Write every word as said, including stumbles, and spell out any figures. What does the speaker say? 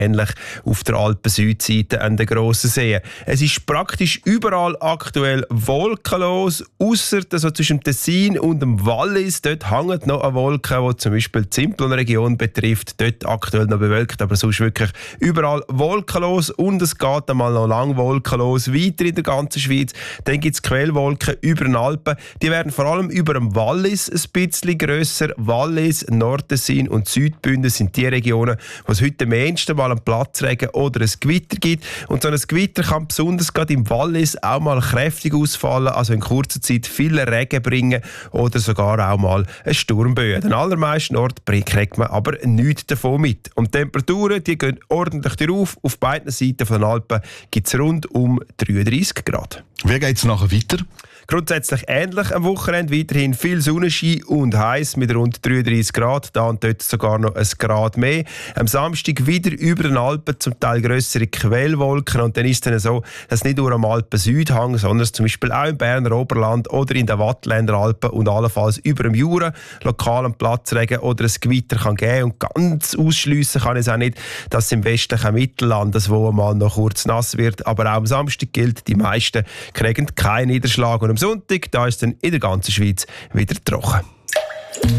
ähnlich auf der Alpen-Südseite an den grossen Seen. Es ist praktisch überall aktuell wolkenlos, ausser so zwischen dem Tessin und dem Wallis. Dort hängt noch eine Wolke, die zum Beispiel die Simplon-Region betrifft. Dort aktuell noch bewölkt, aber sonst wirklich überall wolkenlos. Und es geht einmal noch lang wolkenlos weiter in der ganzen Schweiz. Dann gibt es Quellwolken über den Alpen. Die werden vor allem über dem Wallis ein bisschen grösser. Wallis, Nordtessin und Südbünden sind die Regionen, wo es heute am ehesten mal einen Platzregen oder ein Gewitter gibt. Und so ein Gewitter kann besonders gerade im Wallis auch mal kräftig ausfallen, also in kurzer Zeit viel Regen bringen oder sogar auch mal eine Sturmböe. An den allermeisten Orten kriegt man aber nichts davon mit. Und die Temperaturen die gehen ordentlich rauf. Auf beiden Seiten von den Alpen gibt es rund um dreiunddreissig Grad. Wie geht es nachher weiter? Grundsätzlich ähnlich am Wochenende, weiterhin viel Sonnenschein und heiß mit rund dreiunddreissig Grad, da und dort sogar noch ein Grad mehr. Am Samstag wieder über den Alpen zum Teil grössere Quellwolken und dann ist es dann so, dass nicht nur am Alpen-Südhang, sondern zum Beispiel auch im Berner Oberland oder in den Wattländer Alpen und allenfalls über dem Jura lokalen Platzregen oder ein Gewitter kann geben. Und ganz ausschliessen kann ich es auch nicht, dass es im westlichen Mittelland, das wo mal noch kurz nass wird, aber auch am Samstag gilt, die meisten kriegen keinen Niederschlag. Und am Sonntag, da ist es dann in der ganzen Schweiz wieder trocken.